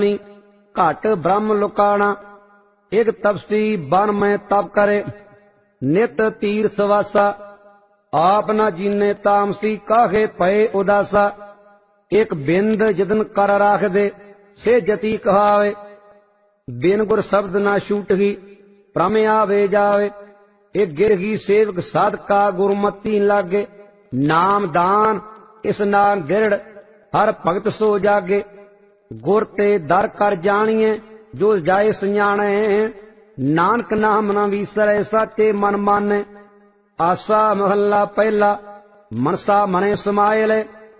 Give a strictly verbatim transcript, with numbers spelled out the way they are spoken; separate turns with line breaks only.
घट ब्रह्म लुकाना। एक तपसी बन में तप करे, नित तीर्थ वासा। आप न जीने तामसी, काहे पए उदासा। एक बिंद जिदन कर राख दे, से जति कहावे। बिन गुर शब्द न छूटही, भ्रम आवे जावे। एक गिरही सेवक साधका, गुरमति लागे। नाम दान इस नाम गिरड़, हर भगत सो जागे। गुर ते दर कर जानिए, जो जाए सियाणे। नानक नाम न विसरे, साचे मन माने। आसा महला पहला, मनसा मने समाये ले।